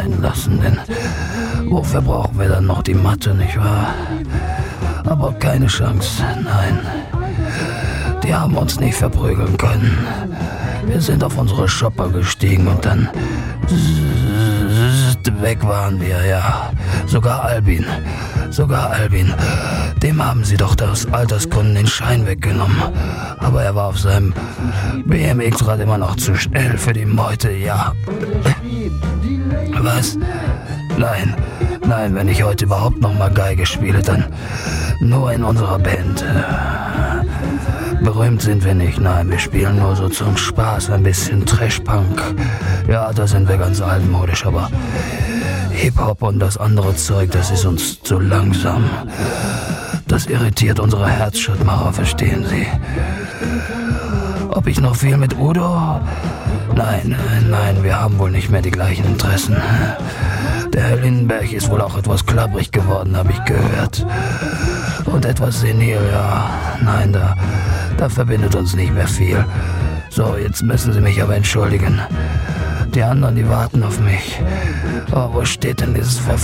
sein lassen, denn wofür brauchen wir dann noch die Matte, nicht wahr? Aber keine Chance, nein. Die haben uns nicht verprügeln können. Wir sind auf unsere Chopper gestiegen und dann weg waren wir, ja. Sogar Albin. Dem haben sie doch aus Altersgründen den Schein weggenommen. Aber er war auf seinem BMX-Rad immer noch zu schnell für die Meute, ja. Was? Nein, wenn ich heute überhaupt noch mal Geige spiele, dann nur in unserer Band. Berühmt sind wir nicht, nein, wir spielen nur so zum Spaß, ein bisschen Trash-Punk. Ja, da sind wir ganz altmodisch, aber Hip-Hop und das andere Zeug, das ist uns zu langsam. Das irritiert unsere Herzschrittmacher, verstehen Sie? Ob ich noch viel mit Udo? Nein, wir haben wohl nicht mehr die gleichen Interessen. Der Herr Lindenberg ist wohl auch etwas klapprig geworden, habe ich gehört. Und etwas senil, ja. Nein, da verbindet uns nicht mehr viel. So, jetzt müssen Sie mich aber entschuldigen. Die anderen, die warten auf mich. Oh, wo steht denn dieses